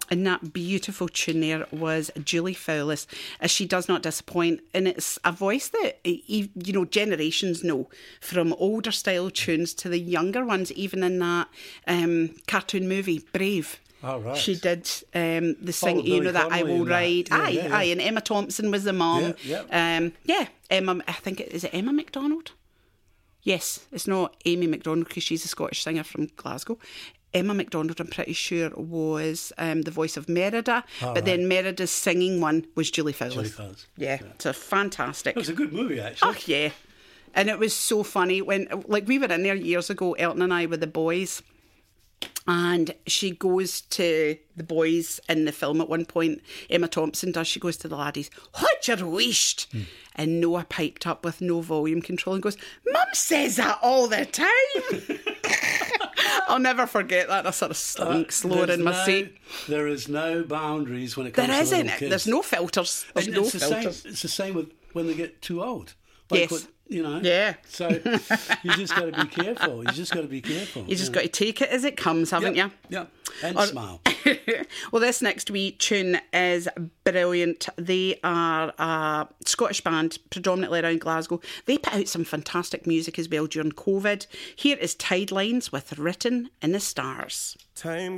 And that beautiful tune there was Julie Fowlis, as She Does Not Disappoint. And it's a voice that, generations know, from older style tunes to the younger ones, even in that cartoon movie, Brave. Oh, right. She did the sing, that I Will Ride. Aye. And Emma Thompson was the mum. Emma, I think, is it Emma McDonald? Yes, it's not Amy McDonald because she's a Scottish singer from Glasgow. Emma McDonald, I'm pretty sure, was the voice of Merida, then Merida's singing one was Julie Fowlis. Yeah, so fantastic. It was a good movie, actually. Oh, yeah. And it was so funny when, we were in there years ago, Elton and I, with the boys, and she goes to the boys in the film at one point, Emma Thompson does, she goes to the laddies, "What you wished?" And Noah piped up with no volume control and goes, "Mum says that all the time." I'll never forget that. I sort of slunk slower in my seat. There is no boundaries when it comes to little kids. There's no filters. It's the same with when they get too old. Yes. Yeah. So you just got to be careful. You just got to take it as it comes, haven't you? Yeah. And smile. Well, this next wee tune is brilliant. They are a Scottish band, predominantly around Glasgow. They put out some fantastic music as well during COVID. Here is Tidelines with Written in the Stars. Time